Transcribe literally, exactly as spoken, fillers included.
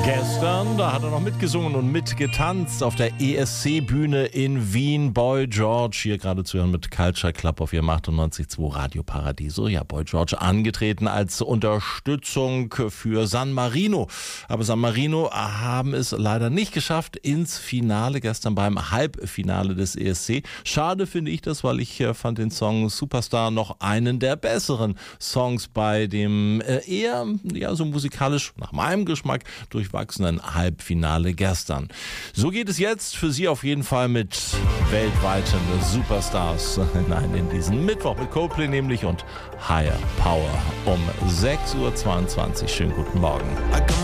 Gestern, da hat er noch mitgesungen und mitgetanzt auf der E S C-Bühne in Wien. Boy George, hier gerade zu hören mit Culture Club auf ihrem achtundneunzig Komma zwei Radio Paradiso. Ja, Boy George angetreten als Unterstützung für San Marino. Aber San Marino haben es leider nicht geschafft ins Finale, gestern beim Halbfinale des E S C. Schade finde ich das, weil ich fand den Song Superstar noch einen der besseren Songs bei dem eher, ja, so musikalisch nach meinem Geschmack durchwachsenen Halbfinale gestern. So geht es jetzt für Sie auf jeden Fall mit weltweiten Superstars. Nein, in diesen Mittwoch mit Coldplay nämlich und Higher Power um sechs Uhr zweiundzwanzig. Schönen guten Morgen.